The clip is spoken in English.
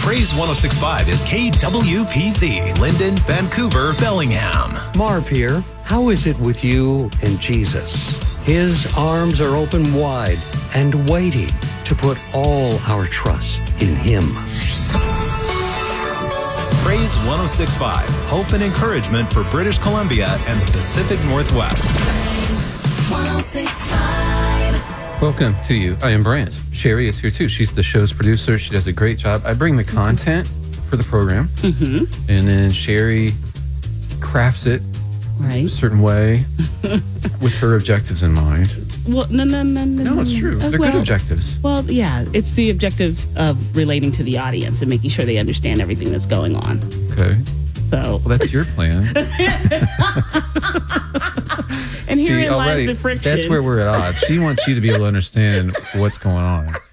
Praise 106.5 is KWPZ, Linden, Vancouver, Bellingham. Marv here. How is it with you and Jesus? His arms are open wide and waiting to put all our trust in Him. Praise 106.5, hope and encouragement for British Columbia and the Pacific Northwest. Praise 106.5. Welcome to you. I am Brant. Sherry is here too. She's the show's producer. She does a great job. I bring the content for the program, and then Sherry crafts it a certain way with her objectives in mind. Well, no. No, it's true. They're good objectives. Well, yeah, it's the objective of relating to the audience and making sure they understand everything that's going on. Okay. So, well, that's your plan. And herein lies the friction. That's where we're at odds. She wants you to be able to understand what's going on.